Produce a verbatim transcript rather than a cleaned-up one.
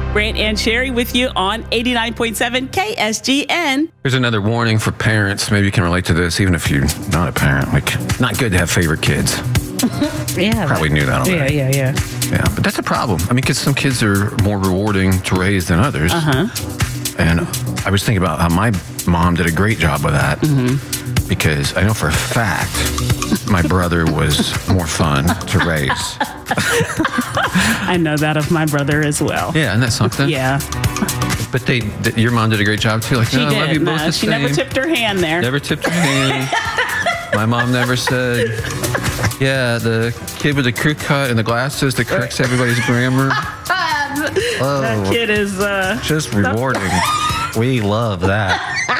Brant and Sherry with you on eighty-nine point seven K S G N. Here's another warning for parents. Maybe you can relate to this, even if you're not a parent. Like, not good to have favorite kids. Yeah. Probably knew that already. Yeah, yeah, yeah. Yeah, but that's a problem. I mean, because some kids are more rewarding to raise than others. Uh-huh. And I was thinking about how my mom did a great job with that. Mm-hmm. Because I know for a fact my brother was more fun to raise. I know that of my brother as well. Yeah, isn't that something? Yeah. But they, th- your mom did a great job too. Like, She no, did. I love you both No, the she same. never tipped her hand there. Never tipped her hand. My mom never said, yeah, the kid with the crew cut and the glasses that corrects everybody's grammar. That kid is... Uh, Just rewarding. We love that.